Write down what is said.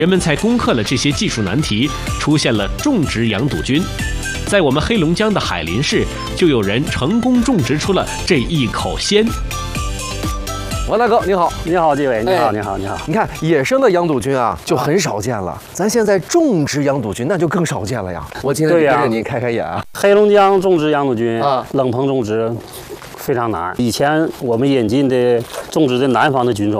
人们才攻克了这些技术难题，出现了种植羊肚菌。在我们黑龙江的海林市，就有人成功种植出了这一口鲜。 王大哥，你好！ 你好，纪委，你好，你好，你好！ 你看，野生的羊肚菌啊，就很少见了。咱现在种植羊肚菌，那就更少见了呀。我今天跟着您开开眼啊。 黑龙江种植羊肚菌冷棚种植非常难。以前我们引进的种植的南方的菌种，